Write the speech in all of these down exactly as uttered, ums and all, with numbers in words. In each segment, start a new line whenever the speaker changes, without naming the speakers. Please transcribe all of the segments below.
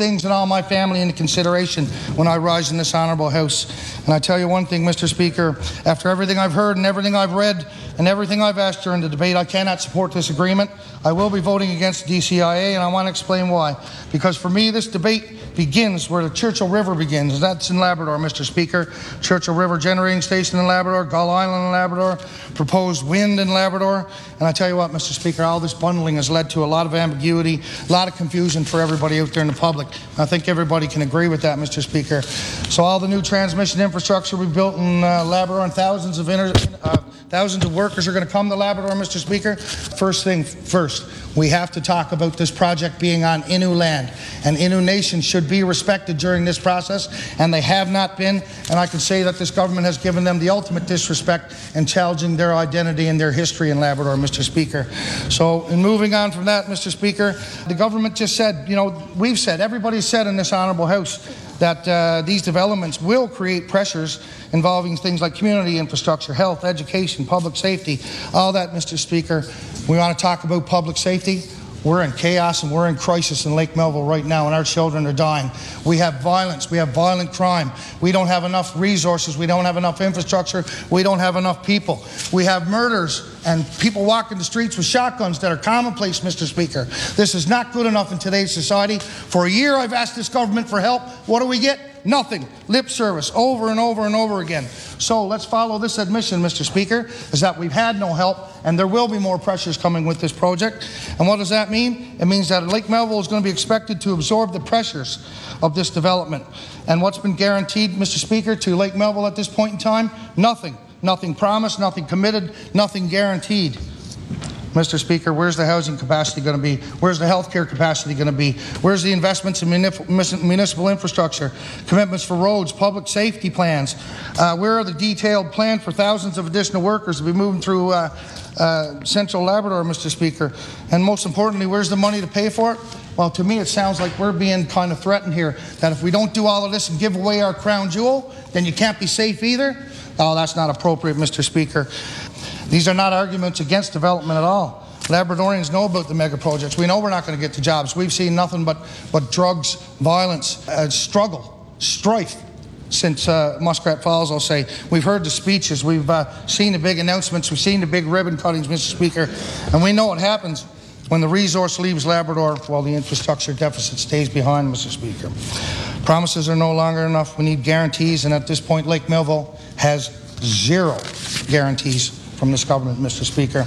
things and all my family into consideration when I rise in this honourable House. And I tell you one thing, Mister Speaker, after everything I've heard and everything I've read and everything I've asked during the debate, I cannot support this agreement. I will be voting against the D C I A, and I want to explain why. Because for me, this debate begins where the Churchill River begins. That's in Labrador, Mister Speaker. Churchill River Generating Station in Labrador, Gull Island in Labrador, proposed wind in Labrador. And I tell you what, Mister Speaker, all this bundling has led to a lot of ambiguity, a lot of confusion for everybody out there in the public. I think everybody can agree with that, Mister Speaker. So all the new transmission infrastructure we built in uh, Labrador, and thousands of inter uh, thousands of workers are going to come to Labrador, Mister Speaker. First thing first, we have to talk about this project being on Innu land, and Innu Nation should be respected during this process, and they have not been, and I can say that this government has given them the ultimate disrespect in challenging their identity and their history in Labrador, Mister Speaker. So in moving on from that, Mister Speaker, the government just said, you know, we've said, everybody's said in this honourable House that uh, these developments will create pressures involving things like community infrastructure, health, education, public safety, all that, Mister Speaker. We want to talk about public safety. We're in chaos and we're in crisis in Lake Melville right now, and our children are dying. We have violence, we have violent crime. We don't have enough resources, we don't have enough infrastructure, we don't have enough people. We have murders and people walking the streets with shotguns that are commonplace, Mister Speaker. This is not good enough in today's society. For a year I've asked this government for help. What do we get? Nothing. Lip service over and over and over again. So let's follow this admission, Mister Speaker, is that we've had no help, and there will be more pressures coming with this project. And what does that mean? It means that Lake Melville is going to be expected to absorb the pressures of this development. And what's been guaranteed, Mister Speaker, to Lake Melville at this point in time? Nothing. Nothing promised, nothing committed, nothing guaranteed. Mister Speaker, where's the housing capacity going to be? Where's the healthcare capacity going to be? Where's the investments in municipal infrastructure, commitments for roads, public safety plans? Uh, where are the detailed plan for thousands of additional workers to be moving through uh, uh, Central Labrador, Mister Speaker? And most importantly, where's the money to pay for it? Well, to me, it sounds like we're being kind of threatened here, that if we don't do all of this and give away our crown jewel, then you can't be safe either. Oh, that's not appropriate, Mister Speaker. These are not arguments against development at all. Labradorians know about the mega projects. We know we're not going to get to jobs. We've seen nothing but, but drugs, violence, uh, struggle, strife since uh, Muskrat Falls, I'll say. We've heard the speeches. We've uh, seen the big announcements. We've seen the big ribbon cuttings, Mister Speaker. And we know what happens when the resource leaves Labrador while the infrastructure deficit stays behind, Mister Speaker. Promises are no longer enough. We need guarantees, and at this point, Lake Melville has zero guarantees from this government, Mister Speaker.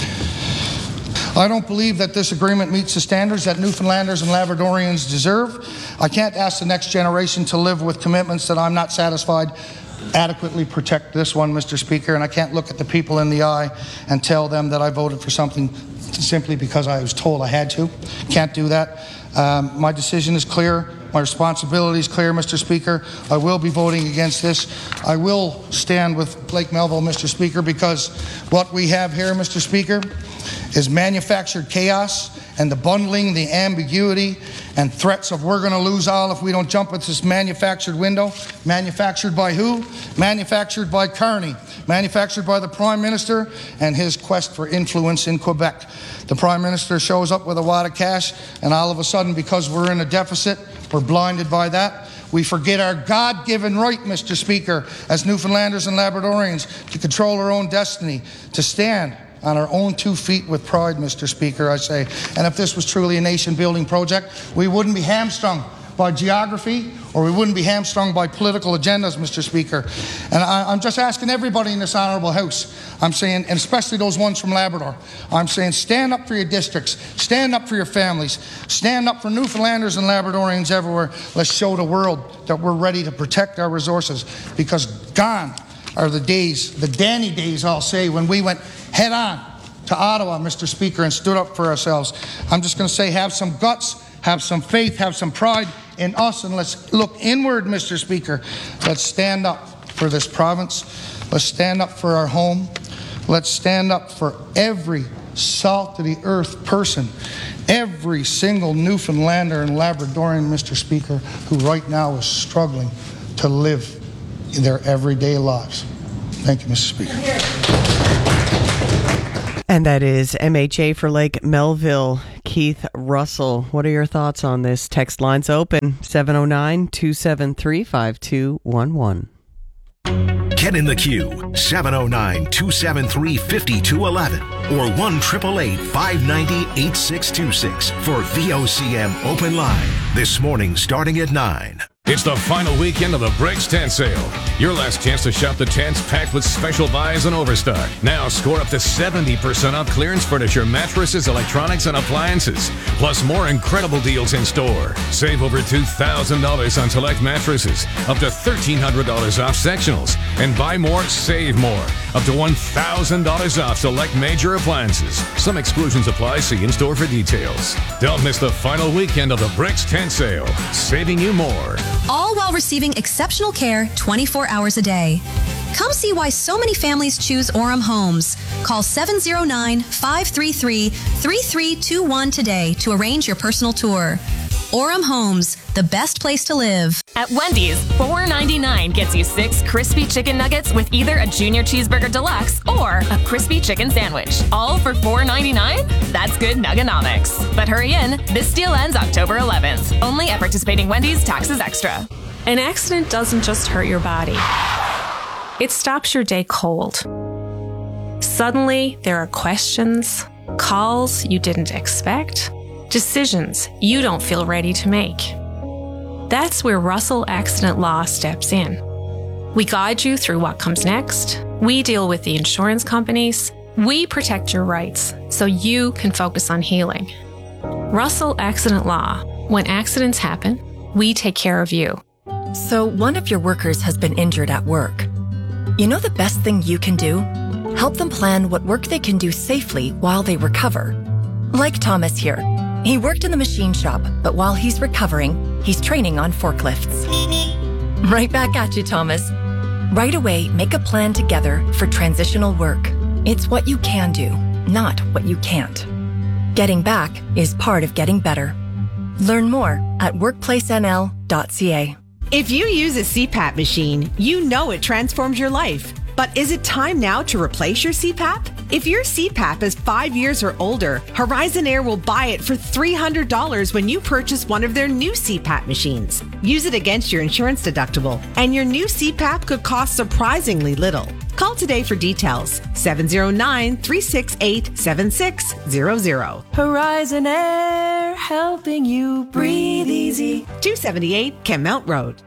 I don't believe that this agreement meets the standards that Newfoundlanders and Labradorians deserve. I can't ask the next generation to live with commitments that I'm not satisfied adequately protect this one, Mister Speaker, and I can't look at the people in the eye and tell them that I voted for something simply because I was told I had to. Can't do that. Um, my decision is clear. My responsibility is clear, Mister Speaker. I will be voting against this. I will stand with Lake Melville, Mister Speaker, because what we have here, Mister Speaker, is manufactured chaos and the bundling, the ambiguity, and threats of we're going to lose all if we don't jump at this manufactured window. Manufactured by who? Manufactured by Carney. Manufactured by the Prime Minister and his quest for influence in Quebec. The Prime Minister shows up with a wad of cash, and all of a sudden, because we're in a deficit, we're blinded by that. We forget our God-given right, Mister Speaker, as Newfoundlanders and Labradorians, to control our own destiny, to stand on our own two feet with pride, Mister Speaker, I say. And if this was truly a nation-building project, we wouldn't be hamstrung by geography, or we wouldn't be hamstrung by political agendas, Mister Speaker. And I, I'm just asking everybody in this honourable House, I'm saying, and especially those ones from Labrador, I'm saying stand up for your districts, stand up for your families, stand up for Newfoundlanders and Labradorians everywhere. Let's show the world that we're ready to protect our resources, because gone are the days, the Danny days, I'll say, when we went head on to Ottawa, Mister Speaker, and stood up for ourselves. I'm just going to say, have some guts, have some faith, have some pride in us, and let's look inward, Mister Speaker. Let's stand up for this province. Let's stand up for our home. Let's stand up for every salt-of-the-earth person, every single Newfoundlander and Labradorian, Mister Speaker, who right now is struggling to live in their everyday lives. Thank you, Mister Speaker.
And that is M H A for Lake Melville, Keith Russell. What are your thoughts on this? Text line's open, seven oh nine, two seven three, five two one one.
Get in the queue, seven oh nine, two seven three, five two one one or one eight eight eight, five nine zero, eight six two six for V O C M Open Line. This morning starting at nine.
It's the final weekend of the Bricks Tent Sale. Your last chance to shop the tents packed with special buys and overstock. Now score up to seventy percent off clearance furniture, mattresses, electronics, and appliances. Plus more incredible deals in store. Save over two thousand dollars on select mattresses. Up to thirteen hundred dollars off sectionals. And buy more, save more. Up to one thousand dollars off select major appliances. Some exclusions apply. See in store for details. Don't miss the final weekend of the Bricks Tent Sale. Saving you more.
All while receiving exceptional care twenty-four hours a day. Come see why so many families choose Orem Homes. Call seven oh nine, five three three, three three two one today to arrange your personal tour. Orem Homes, the best place to live.
At Wendy's, four ninety-nine gets you six crispy chicken nuggets with either a junior cheeseburger deluxe or a crispy chicken sandwich. All for four ninety-nine? That's good nuggonomics. But hurry in, this deal ends October eleventh. Only at participating Wendy's, taxes extra.
An accident doesn't just hurt your body. It stops your day cold. Suddenly, there are questions, calls you didn't expect, decisions you don't feel ready to make. That's where Russell Accident Law steps in. We guide you through what comes next. We deal with the insurance companies. We protect your rights so you can focus on healing. Russell Accident Law. When accidents happen, we take care of you.
So one of your workers has been injured at work. You know the best thing you can do? Help them plan what work they can do safely while they recover. Like Thomas here. He worked in the machine shop, but while he's recovering, he's training on forklifts. Right back at you, Thomas. Right away, make a plan together for transitional work. It's what you can do, not what you can't. Getting back is part of getting better. Learn more at workplace n l dot c a.
If you use a C PAP machine, you know it transforms your life. But is it time now to replace your C PAP? If your C PAP is five years or older, Horizon Air will buy it for three hundred dollars when you purchase one of their new C PAP machines. Use it against your insurance deductible, and your new C PAP could cost surprisingly little. Call today for details. seven oh nine, three six eight, seven six zero zero.
Horizon Air, helping you breathe easy.
two seventy-eight Kenmount Road.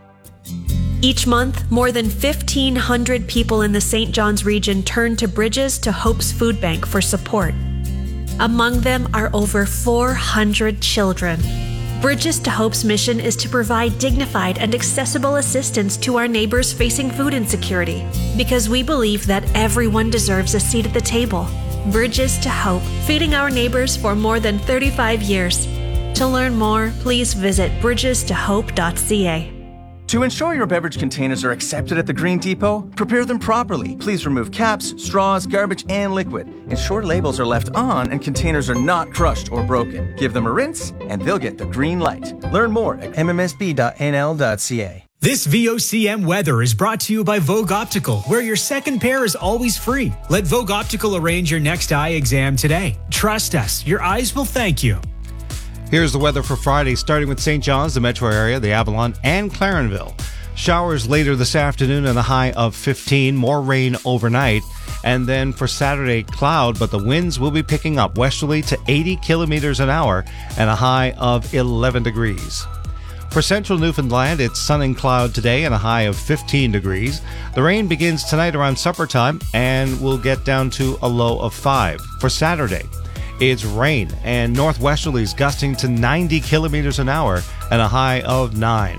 Each month, more than fifteen hundred people in the Saint John's region turn to Bridges to Hope's Food Bank for support. Among them are over four hundred children. Bridges to Hope's mission is to provide dignified and accessible assistance to our neighbors facing food insecurity, because we believe that everyone deserves a seat at the table. Bridges to Hope, feeding our neighbors for more than thirty-five years. To learn more, please visit bridges to hope dot c a.
To ensure your beverage containers are accepted at the Green Depot, prepare them properly. Please remove caps, straws, garbage, and liquid. Ensure labels are left on and containers are not crushed or broken. Give them a rinse, and they'll get the green light. Learn more at m m s b dot n l dot c a.
This V O C M weather is brought to you by Vogue Optical, where your second pair is always free. Let Vogue Optical arrange your next eye exam today. Trust us, your eyes will thank you.
Here's the weather for Friday, starting with Saint John's, the metro area, the Avalon, and Clarenville. Showers later this afternoon and a high of fifteen. More rain overnight. And then for Saturday, cloud, but the winds will be picking up westerly to eighty kilometers an hour and a high of eleven degrees. For central Newfoundland, it's sun and cloud today and a high of fifteen degrees. The rain begins tonight around supper time and will get down to a low of five. For Saturday, it's rain and northwesterlies gusting to ninety kilometers an hour and a high of nine.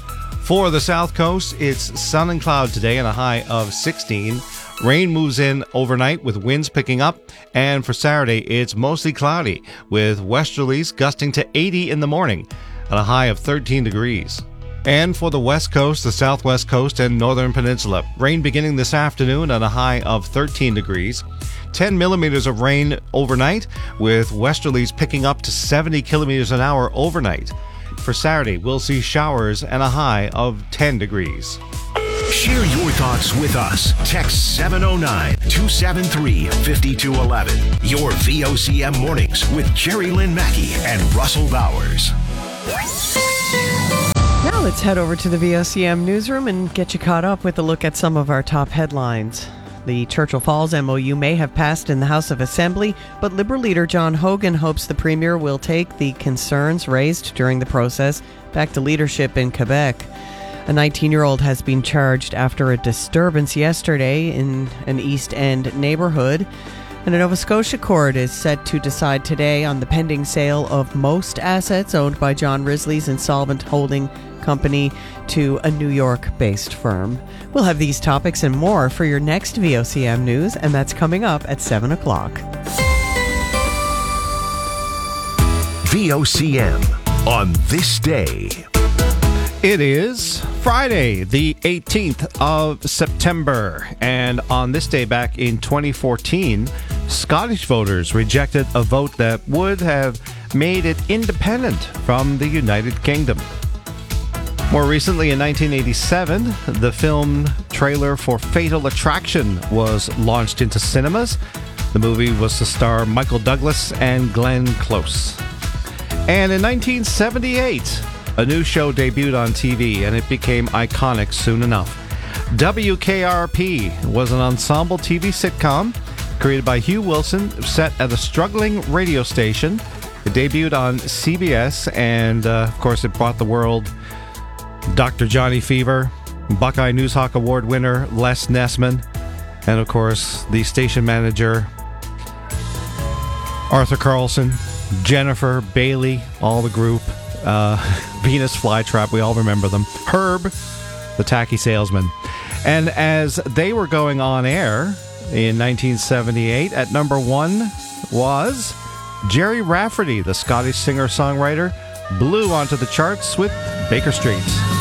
For the south coast, it's sun and cloud today and a high of sixteen. Rain moves in overnight with winds picking up. And for Saturday, it's mostly cloudy with westerlies gusting to eighty in the morning and a high of thirteen degrees. And for the west coast, the southwest coast, and northern peninsula, rain beginning this afternoon and a high of thirteen degrees. ten millimeters of rain overnight, with westerlies picking up to seventy kilometers an hour overnight. For Saturday, we'll see showers and a high of ten degrees.
Share your thoughts with us. Text seven oh nine, two seven three, five two one one. Your V O C M mornings with Jerry Lynn Mackey and Russell Bowers.
Now let's head over to the V O C M newsroom and get you caught up with a look at some of our top headlines. The Churchill Falls M O U may have passed in the House of Assembly, but Liberal leader John Hogan hopes the Premier will take the concerns raised during the process back to leadership in Quebec. A nineteen-year-old has been charged after a disturbance yesterday in an East End neighborhood. And a Nova Scotia court is set to decide today on the pending sale of most assets owned by John Risley's insolvent holding company to a New York-based firm. We'll have these topics and more for your next V O C M news, and that's coming up at seven o'clock.
V O C M on this day.
It is Friday, the eighteenth of September, and on this day back in twenty fourteen, Scottish voters rejected a vote that would have made it independent from the United Kingdom. More recently, in nineteen eighty-seven, the film trailer for Fatal Attraction was launched into cinemas. The movie was to star Michael Douglas and Glenn Close. And in nineteen seventy-eight, a new show debuted on T V, and it became iconic soon enough. W K R P was an ensemble T V sitcom created by Hugh Wilson, set at a struggling radio station. It debuted on C B S, and uh, of course it brought the world Doctor Johnny Fever, Buckeye Newshawk Award winner Les Nessman, and of course the station manager Arthur Carlson, Jennifer, Bailey, all the group, uh, Venus Flytrap, we all remember them, Herb, the tacky salesman. And as they were going on air in nineteen seventy-eight, at number one was Jerry Rafferty, the Scottish singer-songwriter, blew onto the charts with Baker Street.